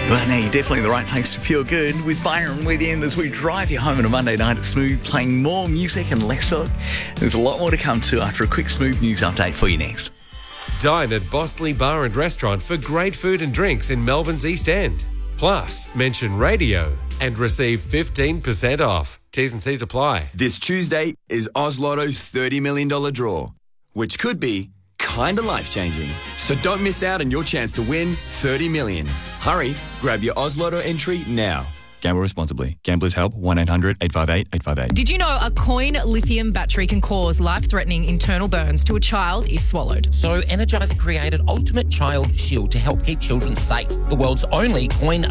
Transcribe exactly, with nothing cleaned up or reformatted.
Well, now you're definitely in the right place to feel good with Byron within as we drive you home on a Monday night at Smooth, playing more music and less talk. There's a lot more to come to after a quick Smooth news update for you next. Dine at Bossley Bar and Restaurant for great food and drinks in Melbourne's East End. Plus, mention radio and receive fifteen percent off. T's and C's apply. This Tuesday is Oz Lotto's thirty million dollars draw, which could be kinda life-changing. So don't miss out on your chance to win thirty million dollars. Hurry, grab your Oz Lotto entry now. Gamble responsibly. Gamblers help one eight hundred eight five eight eight five eight. Did you know a coin lithium battery can cause life-threatening internal burns to a child if swallowed? So Energizer created Ultimate Child Shield to help keep children safe. The world's only coin